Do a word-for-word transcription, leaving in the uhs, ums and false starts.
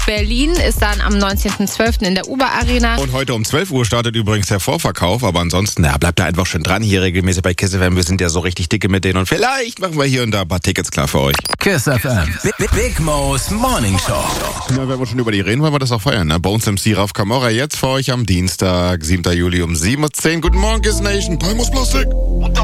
Berlin ist dann am neunzehnten zwölften in der Uber Arena. Und heute um zwölf Uhr startet übrigens der Vorverkauf, aber ansonsten, ja, bleibt da einfach schön dran hier regelmäßig bei Kiss F M. Wir sind ja so richtig dicke mit denen und vielleicht machen wir hier und da ein paar Tickets klar für euch. Kiss F M, Big, Big Mo's Morning Show. Na, wenn wir schon über die reden, wollen wir das auch feiern, ne? Bones M C Raf Camorra jetzt für euch am Dienstag, siebten Juli um sieben Uhr zehn. Guten Morgen, Kiss Nation. Palmos Plastik.